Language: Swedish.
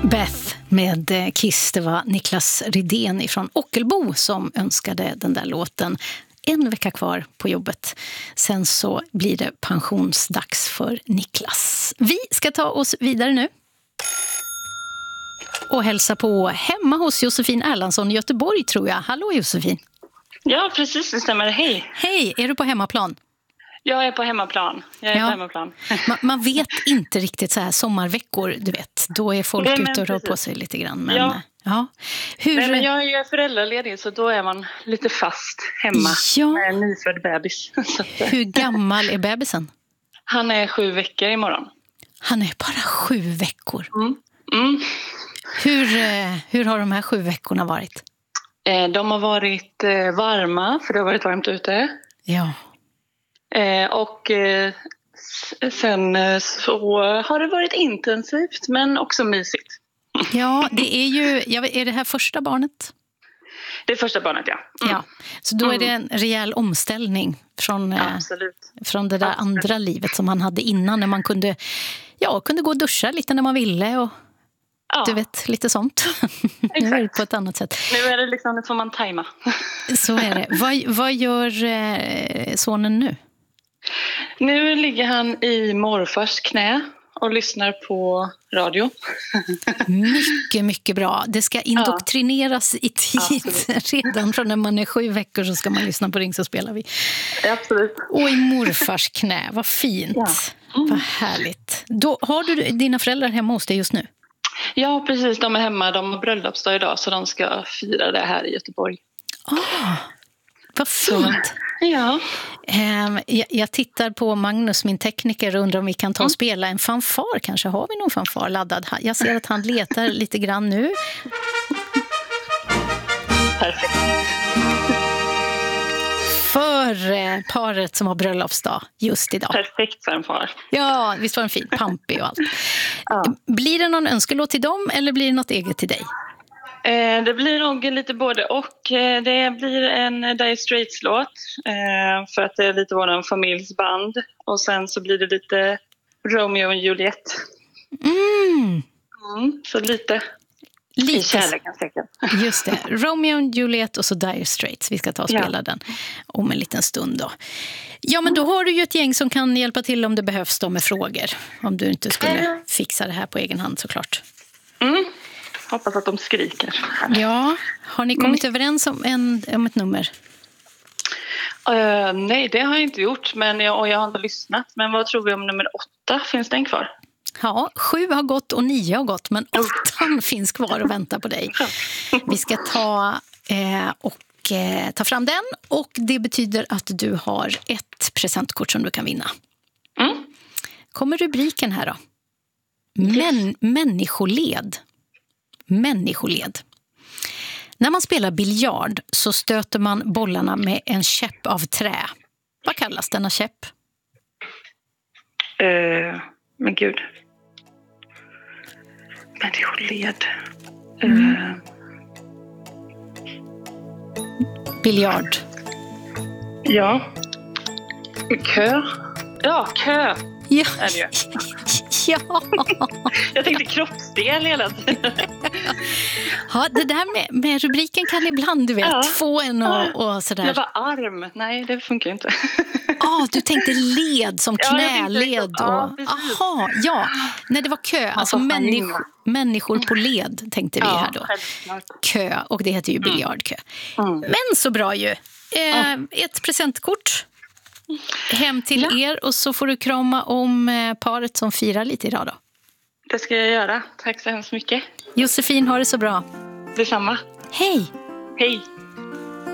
Beth med Kiss. Det var Niklas Rydén från Ockelbo som önskade den där låten. En vecka kvar på jobbet. Sen så blir det pensionsdags för Niklas. Vi ska ta oss vidare nu och hälsa på hemma hos Josefin Erlandsson i Göteborg, tror jag. Hallå Josefin. Ja, precis, det stämmer. Hej. Hej, är du på hemmaplan? Jag är på hemmaplan. På hemmaplan. Man vet inte riktigt så här sommarveckor, du vet. Då är folk ute och rör på sig lite grann. Men, ja. Men jag är föräldraledig, så då är man lite fast hemma med en nyfödd bebis. Hur gammal är bebisen? Han är 7 veckor imorgon. Han är bara 7 veckor? Mm. Hur har de här 7 veckorna varit? De har varit varma, för det har varit varmt ute. Ja. Och sen så har det varit intensivt, men också mysigt. Ja, det är ju... Är det här första barnet? Det är första barnet, ja. Ja. Så då är det en rejäl omställning från det där andra livet som man hade innan, när man kunde gå och duscha lite när man ville och du vet, lite sånt. Nu är det på ett annat sätt. Nu är det liksom, nu får man tajma. Så är det. Vad gör sonen nu? Nu ligger han i morfars knä och lyssnar på radio. Mycket, mycket bra. Det ska indoktrineras i tid. Redan från när man är 7 veckor så ska man lyssna på Ring så spelar vi. Absolut. Och i morfars knä, vad fint. Ja. Vad härligt. Då, har du dina föräldrar hemma hos dig just nu? Ja, precis. De är hemma. De har bröllopsdag idag, så de ska fira det här i Göteborg. Vad fint. Ja. Jag tittar på Magnus, min tekniker, och undrar om vi kan ta och spela en fanfar. Kanske har vi någon fanfar laddad. Jag ser att han letar lite grann nu. Perfekt. För paret som har bröllopsdag just idag. Perfekt fanfar. Ja, visst var den fin. Pampig och allt. Blir det någon önskelåt till dem eller blir det något eget till dig? Det blir nog lite både och. Det blir en Dire Straits-låt för att det är lite vår familjs band. Och sen så blir det lite Romeo och Juliet. Så lite i kärlekens tecken. Just det. Romeo och Juliet och så Dire Straits. Vi ska ta och spela den om en liten stund då. Ja, men då har du ju ett gäng som kan hjälpa till om det behövs då med frågor. Om du inte skulle fixa det här på egen hand, såklart. Hoppas att de skriker. Ja, har ni kommit överens om ett nummer? Nej, det har jag inte gjort, men jag har inte lyssnat. Men vad tror vi om nummer 8? Finns den kvar? Ja, 7 har gått och 9 har gått, men 8 finns kvar och väntar på dig. Vi ska ta fram den, och det betyder att du har ett presentkort som du kan vinna. Kommer rubriken här då? Människoled. Människoled. När man spelar biljard så stöter man bollarna med en käpp av trä. Vad kallas denna käpp? Men gud. Människoled. Biljard. Ja. Kö. Ja, kö. Ja. Är det ju. Ja. Jag tänkte kroppsdel hela tiden. Ja, det där med rubriken kan ibland, du vet, få en och sådär. Jag var arm. Nej, det funkar inte. Du tänkte led som knäled. Aha, ja. Nej, det var kö. Alltså människor på led tänkte vi här då. Kö, och det heter ju biljardkö. Men så bra ju. Ett presentkort hem till er, och så får du krama om paret som firar lite idag då. Det ska jag göra. Tack så hemskt mycket. Josefin, har det så bra. Detsamma. Hej. Hej.